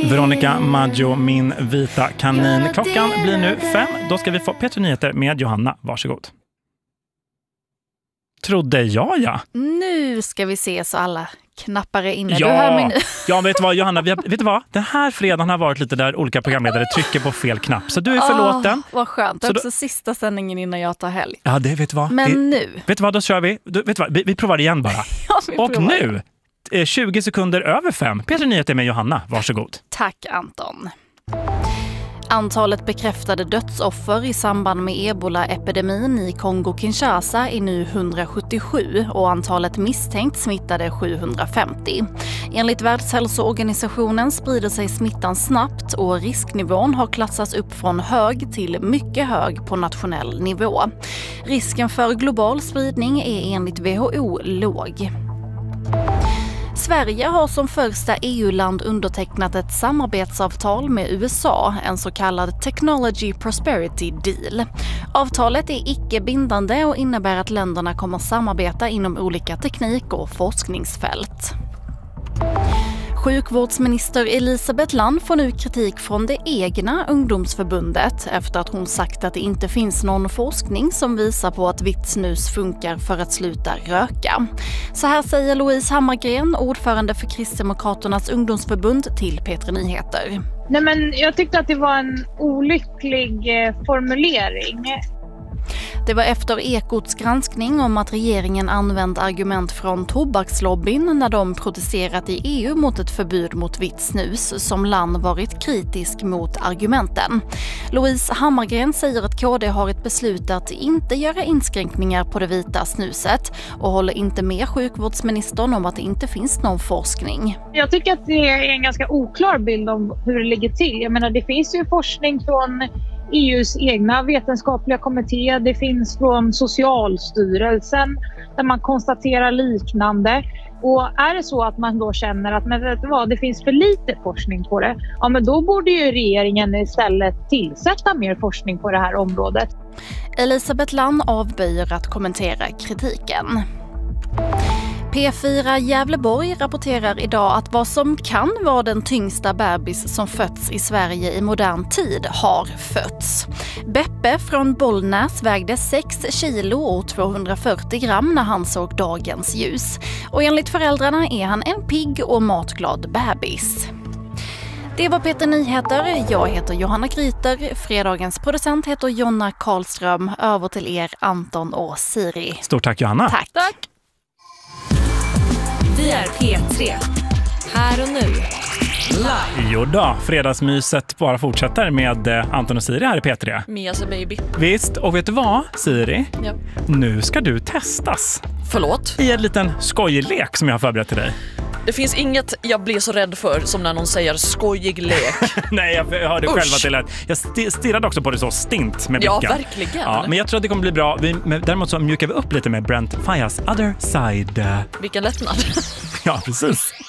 Veronica Maggio, min vita kanin. Klockan blir nu 5. Då ska vi få P3 Nyheter med Johanna. Varsågod. Trodde jag, ja. Nu ska vi se så alla knappar är inne. Du hör mig nu. Ja, vet du vad, Johanna? Vet du vad? Den här fredagen har varit lite där olika programledare trycker på fel knapp. Så du är förlåten. Vad skönt. Det är också sista sändningen innan jag tar helg. Ja, det vet du vad. Men nu. Vet du vad, då kör vi. Vet du vad? Vi provar igen bara. Och nu, 20 sekunder över 5. P3 Nyheter med Johanna. Varsågod. Tack, Anton. Antalet bekräftade dödsoffer i samband med Ebola-epidemin i Kongo-Kinshasa är nu 177 och antalet misstänkt smittade 750. Enligt Världshälsoorganisationen sprider sig smittan snabbt och risknivån har klassats upp från hög till mycket hög på nationell nivå. Risken för global spridning är enligt WHO låg. Sverige har som första EU-land undertecknat ett samarbetsavtal med USA, en så kallad Technology Prosperity Deal. Avtalet är icke-bindande och innebär att länderna kommer samarbeta inom olika teknik- och forskningsfält. Sjukvårdsminister Elisabeth Land får nu kritik från det egna ungdomsförbundet efter att hon sagt att det inte finns någon forskning som visar på att vitt snus funkar för att sluta röka. Så här säger Louise Hammargren, ordförande för Kristdemokraternas ungdomsförbund, till P3 Nyheter. Nej, men jag tyckte att det var en olycklig formulering. Det var efter Ekots granskning om att regeringen använt argument från tobakslobbyn när de protesterat i EU mot ett förbud mot vitt snus som Land varit kritisk mot argumenten. Louise Hammargren säger att KD har ett beslut att inte göra inskränkningar på det vita snuset och håller inte med sjukvårdsministern om att det inte finns någon forskning. Jag tycker att det är en ganska oklar bild om hur det ligger till. Jag menar, det finns ju forskning från EUs egna vetenskapliga kommitté, det finns från Socialstyrelsen där man konstaterar liknande. Och är det så att man då känner att men vet du vad, det finns för lite forskning på det, ja men då borde ju regeringen istället tillsätta mer forskning på det här området. Elisabeth Land avböjer att kommentera kritiken. P4 Gävleborg rapporterar idag att vad som kan vara den tyngsta bebis som fötts i Sverige i modern tid har fötts. Beppe från Bollnäs vägde 6 kilo och 240 gram när han såg dagens ljus. Och enligt föräldrarna är han en pigg och matglad bebis. Det var P3 Nyheter. Jag heter Johanna Gryter. Fredagens producent heter Jonna Karlström. Över till er, Anton och Siri. Stort tack, Johanna. Tack. Vi är P3. Här och nu. Live. Jo då, fredagsmyset bara fortsätter med Anton och Siri här i P3. Mias baby. Visst, och vet du vad, Siri? Ja. Nu ska du testas. Förlåt? I en liten skojlek som jag har förberett till dig. Det finns inget jag blir så rädd för som när någon säger skojig lek. Nej, jag hörde själva till att jag stirrade också på det så stint med blicken. Ja, verkligen. Ja, men jag tror att det kommer bli bra. Däremot så mjukar vi upp lite med Brent Faiyaz Other Side. Vilken lättnad. Ja, precis.